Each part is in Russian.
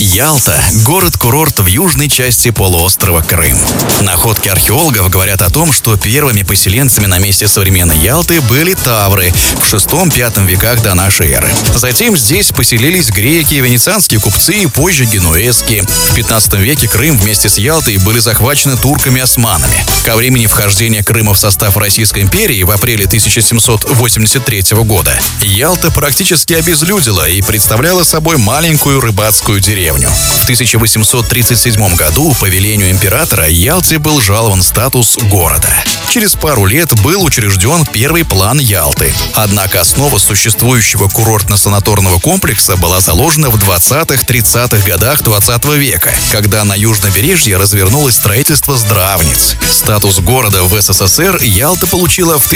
Ялта – город-курорт в южной части полуострова Крым. Находки археологов говорят о том, что первыми поселенцами на месте современной Ялты были тавры в VI-V веках до нашей эры. Затем здесь поселились греки, венецианские купцы и позже генуэзские. В XV веке Крым вместе с Ялтой были захвачены турками-османами. Ко времени вхождения Крыма в состав Российской империи в апреле 1783 года Ялта практически обезлюдила и представляла собой маленькую рыбацкую деревню. В 1837 году по велению императора Ялте был жалован статус города. Через пару лет был учрежден первый план Ялты. Однако основа существующего курортно-санаторного комплекса была заложена в 20-30-х годах 20 века, когда на южном побережье развернулось строительство здравниц. Статус города в СССР Ялта получила в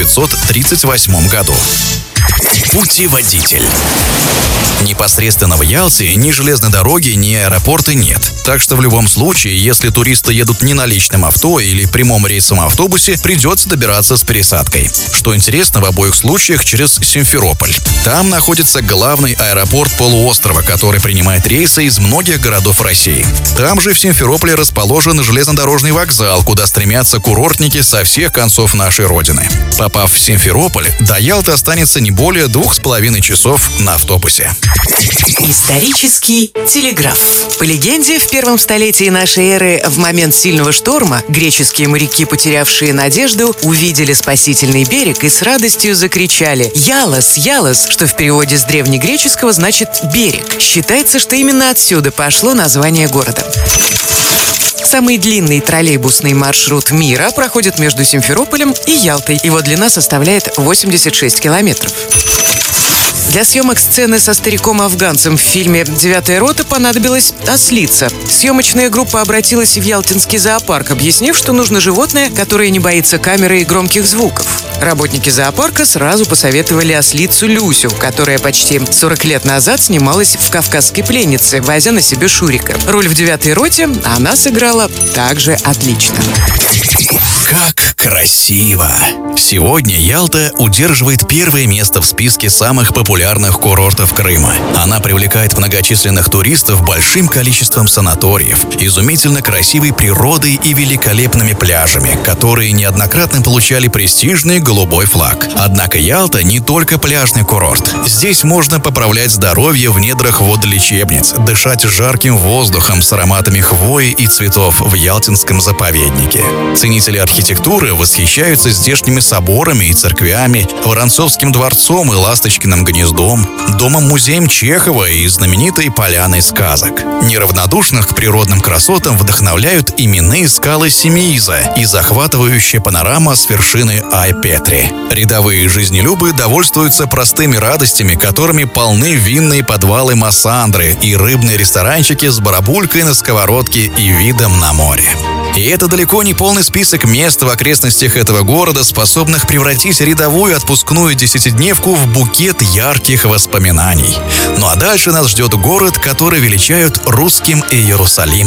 1938 году. Путеводитель. Непосредственно в Ялте ни железной дороги, ни аэропорта нет. Так что в любом случае, если туристы едут не на личном авто или прямом рейсовом автобусе, придется добираться с пересадкой. Что интересно, в обоих случаях через Симферополь. Там находится главный аэропорт полуострова, который принимает рейсы из многих городов России. Там же в Симферополе расположен железнодорожный вокзал, куда стремятся курортники со всех концов нашей родины. Попав в Симферополь, до Ялты останется не более 2,5 часов на автобусе. Исторический телеграф. По легенде, в первом столетии нашей эры, в момент сильного шторма, греческие моряки, потерявшие надежду, увидели спасительный берег и с радостью закричали «Ялос, Ялос», что в переводе с древнегреческого значит «берег». Считается, что именно отсюда пошло название города. Самый длинный троллейбусный маршрут мира проходит между Симферополем и Ялтой. Его длина составляет 86 километров. Для съемок сцены со стариком-афганцем в фильме «Девятая рота» понадобилась ослица. Съемочная группа обратилась в Ялтинский зоопарк, объяснив, что нужно животное, которое не боится камеры и громких звуков. Работники зоопарка сразу посоветовали ослицу Люсю, которая почти 40 лет назад снималась в «Кавказской пленнице», возя на себе Шурика. Роль в «Девятой роте» она сыграла также отлично. Как красиво! Сегодня Ялта удерживает первое место в списке самых популярных курортов Крыма. Она привлекает многочисленных туристов большим количеством санаториев, изумительно красивой природой и великолепными пляжами, которые неоднократно получали престижный голубой флаг. Однако Ялта не только пляжный курорт. Здесь можно поправлять здоровье в недрах водолечебниц, дышать жарким воздухом с ароматами хвои и цветов в Ялтинском заповеднике. Ценители архитектуры восхищаются здешними соборами и церквями, Воронцовским дворцом и Ласточкиным гнездом, домом-музеем Чехова и знаменитой поляной сказок. Неравнодушных к природным красотам вдохновляют именные скалы Семииза и захватывающая панорама с вершины Ай-Петри. Рядовые жизнелюбы довольствуются простыми радостями, которыми полны винные подвалы Массандры и рыбные ресторанчики с барабулькой на сковородке и видом на море. И это далеко не полный список мест в окрестностях этого города, способных превратить рядовую отпускную десятидневку в букет ярких воспоминаний. Ну а дальше нас ждет город, который величают русским Иерусалим.